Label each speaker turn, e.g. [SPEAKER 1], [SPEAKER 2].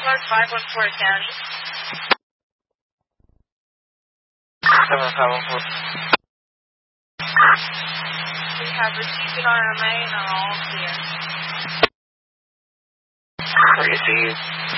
[SPEAKER 1] Clark 514 County.
[SPEAKER 2] 7514.
[SPEAKER 1] We have received it on our main and all clear.
[SPEAKER 2] Received.